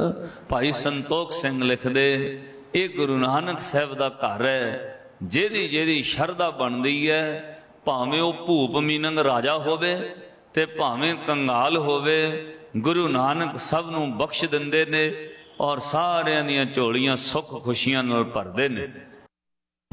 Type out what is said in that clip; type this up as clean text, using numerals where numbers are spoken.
भाई संतोख सिंह लिखदे ये गुरु नानक साहब का घर है, जिहदी जिहदी शरधा बनती है, भावें वो भूप मीनंग राजा होवे ते भावें कंगाल होवे, गुरु नानक सब नूं बख्श दिंदे ने और सारियां दियां झोलियां सुख खुशियां नाल भरदे ने।